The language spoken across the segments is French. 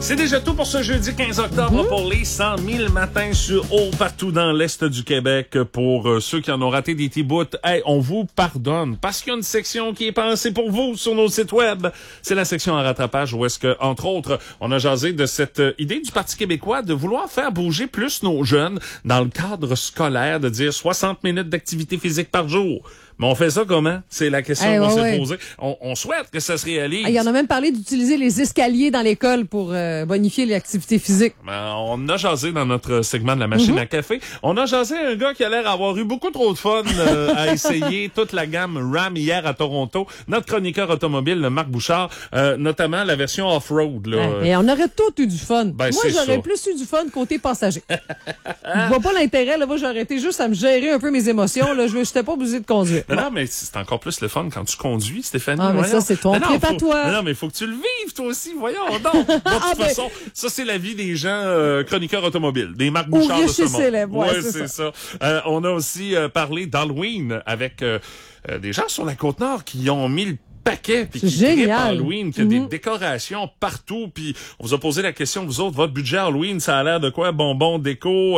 C'est déjà tout pour ce jeudi 15 octobre pour les 100 000 matins sur eau partout dans l'Est du Québec. Pour ceux qui en ont raté des petits bouts, hey, on vous pardonne parce qu'il y a une section qui est pensée pour vous sur nos sites web. C'est la section en rattrapage où est-ce que, entre autres, on a jasé de cette idée du Parti québécois de vouloir faire bouger plus nos jeunes dans le cadre scolaire, de dire 60 minutes d'activité physique par jour. Mais on fait ça comment? C'est la question qu'on s'est posée. On souhaite que ça se réalise. Il y en a même parlé d'utiliser les escaliers dans l'école pour bonifier l'activité physique. On a jasé dans notre segment de la machine à café. On a jasé un gars qui a l'air d'avoir eu beaucoup trop de fun à essayer toute la gamme RAM hier à Toronto. Notre chroniqueur automobile, Marc Bouchard, notamment la version off-road. Là. Et on aurait tous eu du fun. Ben, moi, j'aurais plus eu du fun côté passager. Je vois pas l'intérêt. Là, moi, j'aurais été juste à me gérer un peu mes émotions. Là, je n'étais pas obligé de conduire. Non, mais c'est encore plus le fun quand tu conduis, Stéphanie. Ah, mais voyons. Ça, c'est toi. Prépare-toi. Non, mais il faut que tu le vives, toi aussi. Voyons donc. De toute façon, ça, c'est la vie des gens chroniqueurs automobiles, des Marc Bouchard de ce monde. Célèbre. Ouais, c'est ça. On a aussi parlé d'Halloween avec des gens sur la Côte-Nord qui ont mis le paquet, puis qui trippent Halloween, qui a des décorations partout, puis on vous a posé la question, vous autres, votre budget Halloween, ça a l'air de quoi? Bonbons, déco,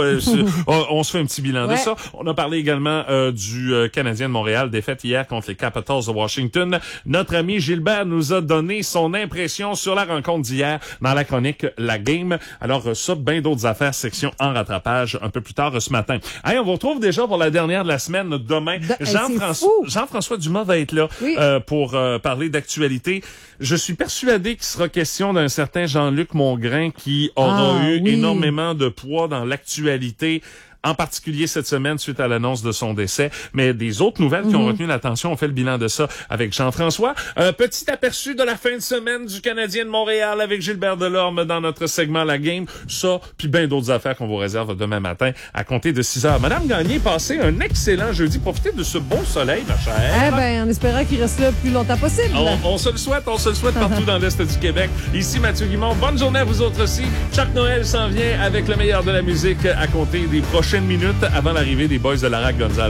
on se fait un petit bilan de ça. On a parlé également du Canadien de Montréal, défaite hier contre les Capitals de Washington. Notre ami Gilbert nous a donné son impression sur la rencontre d'hier dans la chronique La Game. Alors ça, bien d'autres affaires, section en rattrapage un peu plus tard ce matin. Hey, on vous retrouve déjà pour la dernière de la semaine, demain. Jean-François Dumas va être là pour parler d'actualité. Je suis persuadé qu'il sera question d'un certain Jean-Luc Mongrain qui aura eu énormément de poids dans l'actualité, en particulier cette semaine suite à l'annonce de son décès. Mais des autres nouvelles qui ont retenu l'attention, on fait le bilan de ça avec Jean-François. Un petit aperçu de la fin de semaine du Canadien de Montréal avec Gilbert Delorme dans notre segment La Game. Ça, puis bien d'autres affaires qu'on vous réserve demain matin à compter de 6 heures. Madame Gagné, passez un excellent jeudi. Profitez de ce beau soleil, ma chère. En espérant qu'il reste là le plus longtemps possible. On se le souhaite partout dans l'Est du Québec. Ici Mathieu Guimond. Bonne journée à vous autres aussi. Chuck Noël s'en vient avec le meilleur de la musique à compter des prochaines minutes avant l'arrivée des boys de Lara Gonzalez.